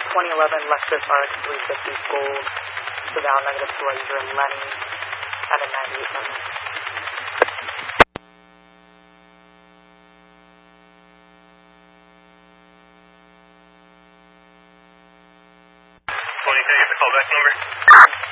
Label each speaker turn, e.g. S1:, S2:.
S1: 2011 Lexus RX 350 Gold, Savannah negative to user Lenny at a 98 number.
S2: 20, can I get the callback number?